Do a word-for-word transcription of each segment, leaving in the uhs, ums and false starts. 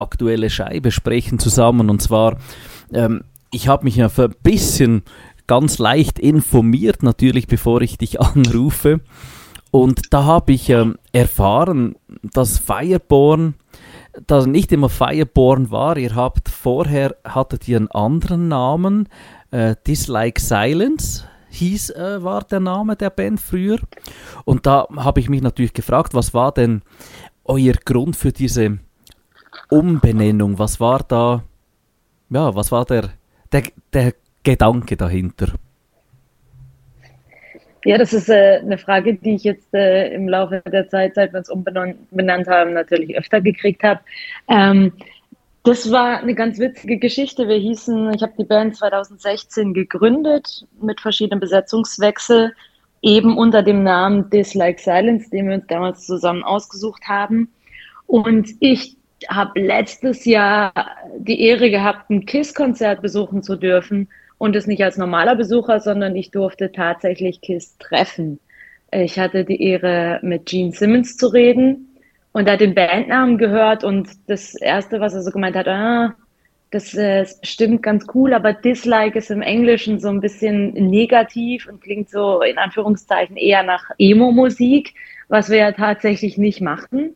aktuelle Scheibe sprechen zusammen. Und zwar, ähm, ich habe mich ja für ein bisschen ganz leicht informiert, natürlich, bevor ich dich anrufe. Und da habe ich ähm, erfahren, dass Fireborn, dass nicht immer Fireborn war. Ihr habt vorher, hattet ihr einen anderen Namen, äh, Dislike Silence hieß, äh, war der Name der Band früher. Und da habe ich mich natürlich gefragt, was war denn euer Grund für diese Umbenennung? Was war da, ja, was war der, der, der Gedanke dahinter? Ja, das ist äh, eine Frage, die ich jetzt äh, im Laufe der Zeit, seit wir uns umbenannt haben, natürlich öfter gekriegt habe. Ähm, das war eine ganz witzige Geschichte. Wir hießen, ich habe die Band zwanzig sechzehn gegründet mit verschiedenen Besetzungswechseln, eben unter dem Namen Dislike Silence, den wir uns damals zusammen ausgesucht haben. Und ich habe letztes Jahr die Ehre gehabt, ein KISS-Konzert besuchen zu dürfen. Und es nicht als normaler Besucher, sondern ich durfte tatsächlich KISS treffen. Ich hatte die Ehre, mit Gene Simmons zu reden und er hat den Bandnamen gehört und das Erste, was er so gemeint hat, ah, das ist bestimmt ganz cool, aber Dislike ist im Englischen so ein bisschen negativ und klingt so in Anführungszeichen eher nach Emo-Musik, was wir ja tatsächlich nicht machten.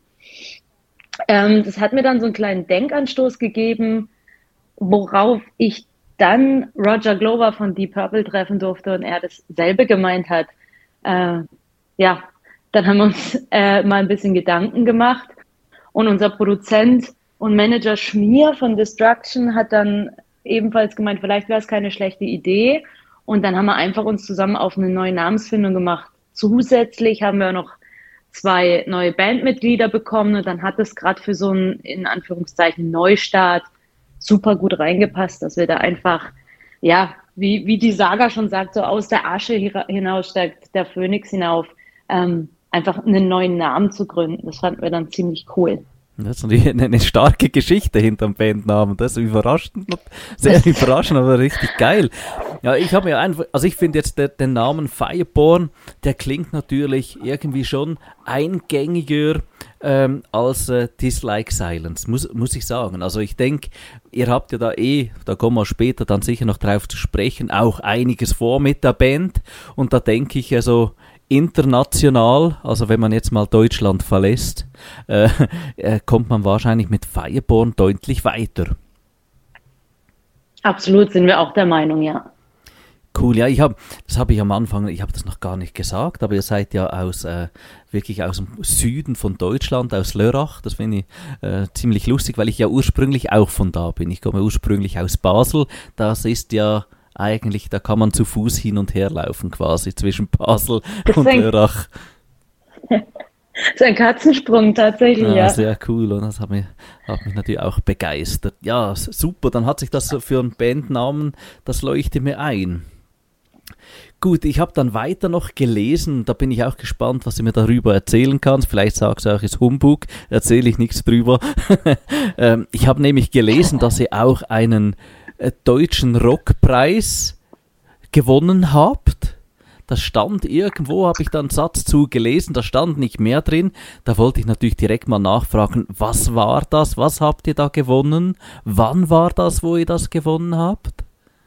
Ähm, das hat mir dann so einen kleinen Denkanstoß gegeben, worauf ich dann Roger Glover von Deep Purple treffen durfte und er dasselbe gemeint hat. Äh, ja, dann haben wir uns äh, mal ein bisschen Gedanken gemacht und unser Produzent und Manager Schmier von Destruction hat dann ebenfalls gemeint, vielleicht wäre es keine schlechte Idee und dann haben wir einfach uns zusammen auf eine neue Namensfindung gemacht. Zusätzlich haben wir noch zwei neue Bandmitglieder bekommen und dann hat es gerade für so einen, in Anführungszeichen, Neustart super gut reingepasst, dass wir da einfach, ja, wie, wie die Saga schon sagt, so aus der Asche hinaus steigt der Phönix hinauf, ähm, einfach einen neuen Namen zu gründen. Das fanden wir dann ziemlich cool. Das ist eine, eine starke Geschichte hinterm Bandnamen. Das ist überraschend, sehr überraschend, aber richtig geil. Ja, ich habe mir einfach, also ich finde jetzt der, den Namen Fireborn, der klingt natürlich irgendwie schon eingängiger ähm, als äh, Dislike Silence, muss, muss ich sagen. Also ich denke, ihr habt ja da eh, da kommen wir später dann sicher noch drauf zu sprechen, auch einiges vor mit der Band. Und da denke ich ja so, international, also wenn man jetzt mal Deutschland verlässt, äh, äh, kommt man wahrscheinlich mit Fireborn deutlich weiter. Absolut, sind wir auch der Meinung, ja. Cool, ja, ich habe, das habe ich am Anfang, ich habe das noch gar nicht gesagt, aber ihr seid ja aus, äh, wirklich aus dem Süden von Deutschland, aus Lörrach, das finde ich äh, ziemlich lustig, weil ich ja ursprünglich auch von da bin. Ich komme ursprünglich aus Basel, das ist ja eigentlich, da kann man zu Fuß hin und her laufen quasi zwischen Basel das und ein, Lörrach. Das ist ein Katzensprung tatsächlich, ja. ja. Sehr cool und das hat mich, hat mich natürlich auch begeistert. Ja, super, dann hat sich das für einen Bandnamen, das leuchtet mir ein. Gut, ich habe dann weiter noch gelesen, da bin ich auch gespannt, was du mir darüber erzählen kannst. Vielleicht sagst du auch, es ist Humbug, erzähle ich nichts drüber. ähm, ich habe nämlich gelesen, dass ihr auch einen äh, deutschen Rockpreis gewonnen habt. Das stand irgendwo, habe ich da einen Satz zu gelesen, da stand nicht mehr drin. Da wollte ich natürlich direkt mal nachfragen, was war das, was habt ihr da gewonnen? Wann war das, wo ihr das gewonnen habt?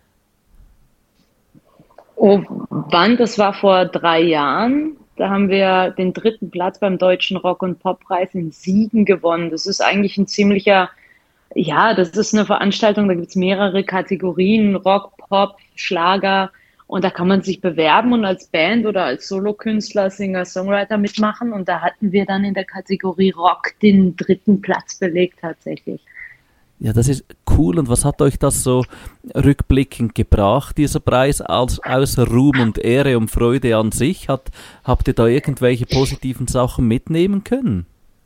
Oh, wann? Das war vor drei Jahren. Da haben wir den dritten Platz beim Deutschen Rock- und Poppreis in Siegen gewonnen. Das ist eigentlich ein ziemlicher, ja, das ist eine Veranstaltung, da gibt es mehrere Kategorien, Rock, Pop, Schlager. Und da kann man sich bewerben und als Band oder als Solokünstler, Singer, Songwriter mitmachen. Und da hatten wir dann in der Kategorie Rock den dritten Platz belegt tatsächlich. Ja, das ist cool. Und was hat euch das so rückblickend gebracht, dieser Preis, als, außer Ruhm und Ehre und Freude an sich? Hat, habt ihr da irgendwelche positiven Sachen mitnehmen können?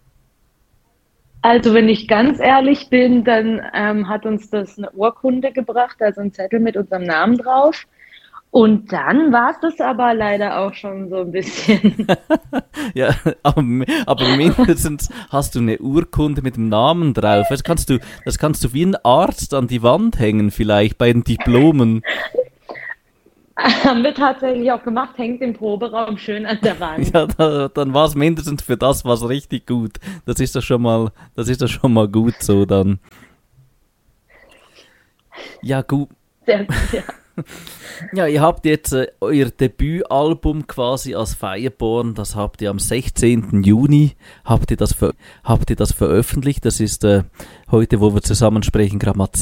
Also wenn ich ganz ehrlich bin, dann ähm, hat uns das eine Urkunde gebracht, also ein Zettel mit unserem Namen drauf. Und dann war es das aber leider auch schon so ein bisschen. Ja, aber, aber mindestens hast du eine Urkunde mit dem Namen drauf. Das kannst du, das kannst du wie ein Arzt an die Wand hängen vielleicht bei den Diplomen. Haben wir tatsächlich auch gemacht, hängt im Proberaum schön an der Wand. Ja, da, dann war es mindestens für das was richtig gut. Das ist doch schon mal, das ist doch schon mal gut so dann. Ja, gut. Sehr gut, ja. Ja, ihr habt jetzt äh, euer Debütalbum quasi als Fireborn, das habt ihr am sechzehnten Juni, habt ihr das, ver- habt ihr das veröffentlicht. Das ist äh, heute, wo wir zusammen sprechen, gerade mal